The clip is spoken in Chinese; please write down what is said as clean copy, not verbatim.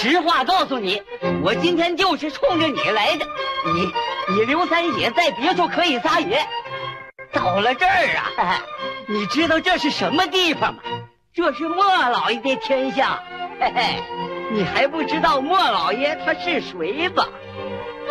实话告诉你，我今天就是冲着你来的。你刘三姐在别处可以撒野，到了这儿啊，你知道这是什么地方吗？这是莫老爷的天下。嘿嘿，你还不知道莫老爷他是谁吧？